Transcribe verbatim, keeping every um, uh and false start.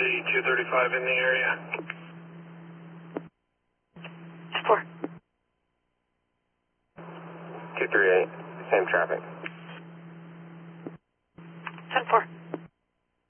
see two thirty-five in the area. four. two three eight, same traffic. ten four.